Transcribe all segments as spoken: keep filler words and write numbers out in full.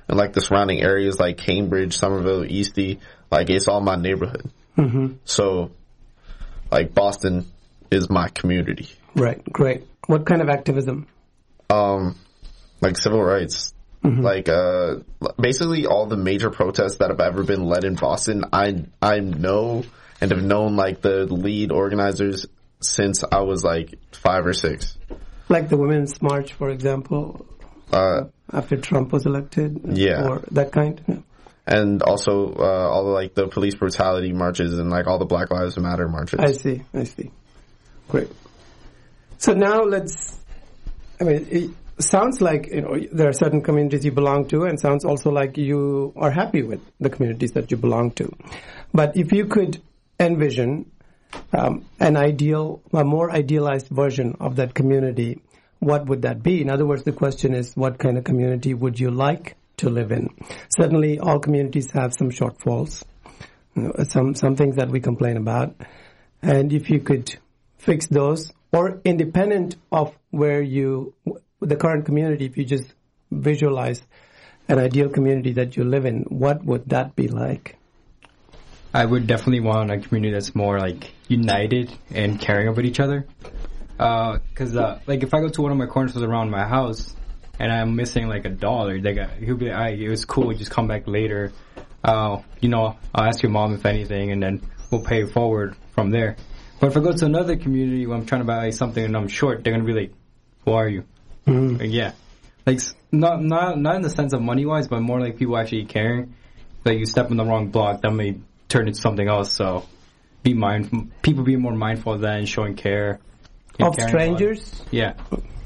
and like the surrounding areas like Cambridge, Somerville, Eastie, like it's all my neighborhood. Mm-hmm. So like Boston is my community. Right, great. What kind of activism? Um, like civil rights. Mm-hmm. Like uh, basically all the major protests that have ever been led in Boston, I I know and have known like the lead organizers since I was like five or six. Like the Women's March, for example, uh, after Trump was elected? Yeah. Or that kind? Yeah. And also uh, all the, like, the police brutality marches and, like, all the Black Lives Matter marches. I see, I see. Great. So now let's, I mean, it sounds like, you know, there are certain communities you belong to, and sounds also like you are happy with the communities that you belong to. But if you could envision um, an ideal, a more idealized version of that community, what would that be? In other words, the question is, what kind of community would you like to live in? Certainly, all communities have some shortfalls, you know, some some things that we complain about. And if you could fix those, or independent of where you, the current community, if you just visualize an ideal community that you live in, what would that be like? I would definitely want a community that's more like united and caring about each other. Because, uh, uh, like, if I go to one of my corner stores around my house and I'm missing, like, a dollar, they got, he'll be like, all right, it was cool, just come back later. Uh, you know, I'll ask your mom if anything, and then we'll pay it forward from there. But if I go to another community where I'm trying to buy something and I'm short, they're going to be like, who are you? Mm-hmm. Like, yeah. Like, not, not, not in the sense of money-wise, but more like people actually caring. Like, you step in the wrong block, that may turn into something else, so be mindful. People be more mindful of that and showing care. Of strangers? Yeah.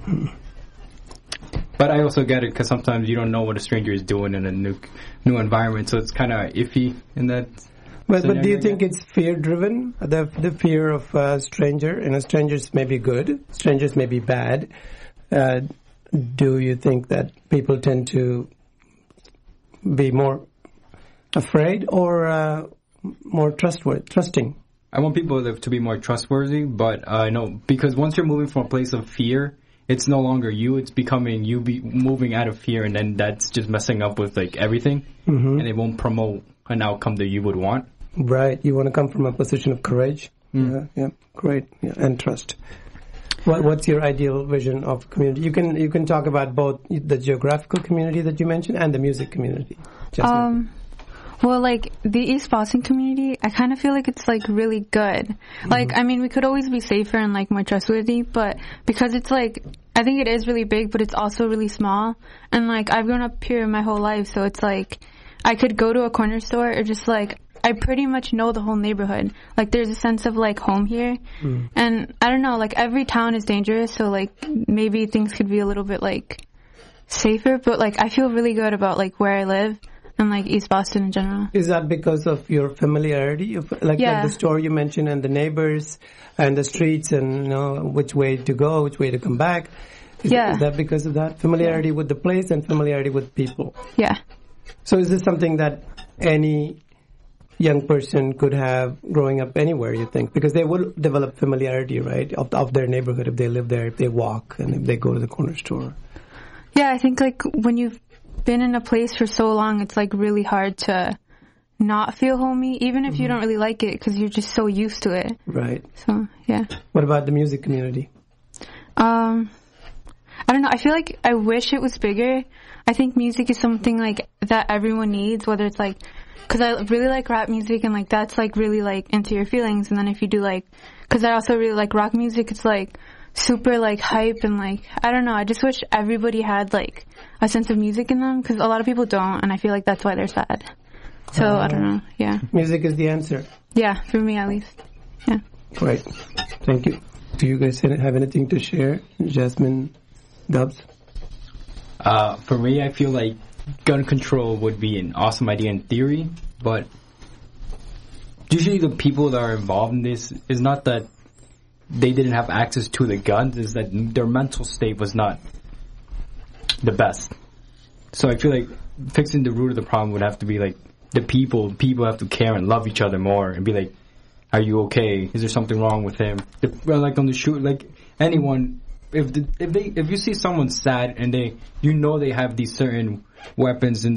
But I also get it because sometimes you don't know what a stranger is doing in a new new environment, so it's kind of iffy in that. But, but do you think it's fear-driven, the the fear of a stranger? You know, strangers may be good, strangers may be bad. Uh, do you think that people tend to be more afraid or uh, more trustworthy, trusting? I want people to be more trustworthy, but I uh, know because once you're moving from a place of fear, it's no longer you. It's becoming you be moving out of fear, and then that's just messing up with like everything, mm-hmm. and it won't promote an outcome that you would want. Right. You want to come from a position of courage. Mm. Yeah. Yeah. Great. Yeah. And trust. What, what's your ideal vision of community? You can you can talk about both the geographical community that you mentioned and the music community. Jasmine. Um. Well, like, the East Boston community, I kind of feel like it's, like, really good. Mm-hmm. Like, I mean, we could always be safer and, like, more trustworthy, but because it's, like, I think it is really big, but it's also really small. And, like, I've grown up here my whole life, so it's, like, I could go to a corner store or just, like, I pretty much know the whole neighborhood. Like, there's a sense of, like, home here. Mm. And, I don't know, like, every town is dangerous, so, like, maybe things could be a little bit, like, safer, but, like, I feel really good about, like, where I live. And, like, East Boston in general. Is that because of your familiarity? Of, like, yeah. like the store you mentioned and the neighbors and the streets and, you know, which way to go, which way to come back? Is, yeah. that, is that because of that? Familiarity yeah. with the place and familiarity with people? Yeah. So is this something that any young person could have growing up anywhere, you think? Because they will develop familiarity, right, of, of their neighborhood if they live there, if they walk and if they go to the corner store. Yeah, I think, like, when you've been in a place for so long, it's like really hard to not feel homey, even if mm-hmm. you don't really like it, because you're just so used to it. Right. So, yeah. What about the music community? Um, I don't know. I feel like I wish it was bigger. I think music is something like that everyone needs, whether it's like, because I really like rap music and like that's like really like into your feelings. And then if you do like, because I also really like rock music, it's like super like hype and like, I don't know. I just wish everybody had like a sense of music in them, because a lot of people don't, and I feel like that's why they're sad. So, uh, I don't know, yeah. Music is the answer. Yeah, for me at least, yeah. Great, thank you. Do you guys have anything to share? Jasmine, Dubs? Uh, for me, I feel like gun control would be an awesome idea in theory, but usually the people that are involved in this is not that they didn't have access to the guns, is that their mental state was not the best. So I feel like fixing the root of the problem would have to be like the people. People have to care and love each other more and be like, are you okay? Is there something wrong with him? The, well, like on the shoot, like anyone, if the, if they if you see someone sad and they you know they have these certain weapons in